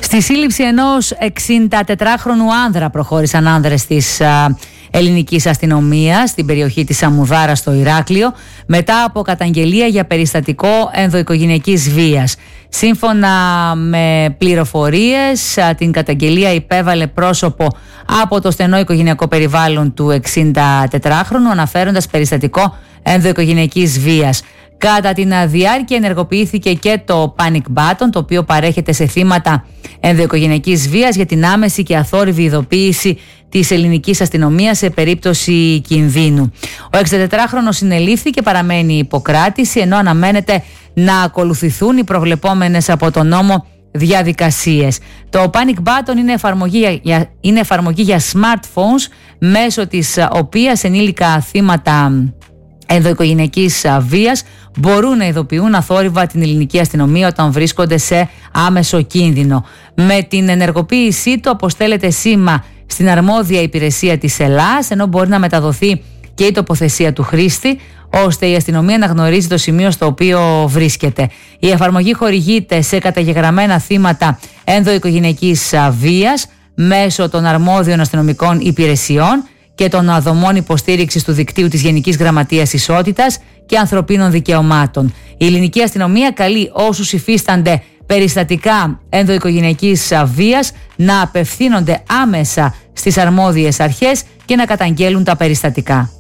Στη σύλληψη ενός 64χρονου άνδρα προχώρησαν άνδρες της ελληνικής αστυνομίας στην περιοχή της Αμμουδάρα στο Ηράκλειο μετά από καταγγελία για περιστατικό ενδοοικογενειακής βίας. Σύμφωνα με πληροφορίες, την καταγγελία υπέβαλε πρόσωπο από το στενό οικογενειακό περιβάλλον του 64χρονου, αναφέροντας περιστατικό ενδοοικογενειακής βίας. Κατά την διάρκεια ενεργοποιήθηκε και το Panic Button, το οποίο παρέχεται σε θύματα ενδοοικογενειακής βίας για την άμεση και αθόρυβη ειδοποίηση της ελληνικής αστυνομίας σε περίπτωση κινδύνου. Ο 64χρονος συνελήφθη και παραμένει υποκράτηση, ενώ αναμένεται να ακολουθηθούν οι προβλεπόμενες από τον νόμο διαδικασίες. Το Panic Button είναι εφαρμογή για smartphones, μέσω της οποίας ενήλικα θύματα ενδοοικογενειακής βίας μπορούν να ειδοποιούν αθόρυβα την ελληνική αστυνομία όταν βρίσκονται σε άμεσο κίνδυνο. Με την ενεργοποίησή του αποστέλλεται σήμα στην αρμόδια υπηρεσία της Ελλάς, ενώ μπορεί να μεταδοθεί και η τοποθεσία του χρήστη, ώστε η αστυνομία να γνωρίζει το σημείο στο οποίο βρίσκεται. Η εφαρμογή χορηγείται σε καταγεγραμμένα θύματα ενδοοικογενειακής βίας μέσω των αρμόδιων αστυνομικών υπηρεσιών και των δομών υποστήριξης του δικτύου της Γενικής Γραμματείας Ισότητας και Ανθρωπίνων Δικαιωμάτων. Η ελληνική αστυνομία καλεί όσους υφίστανται περιστατικά ενδοοικογενειακής βίας να απευθύνονται άμεσα στις αρμόδιες αρχές και να καταγγέλουν τα περιστατικά.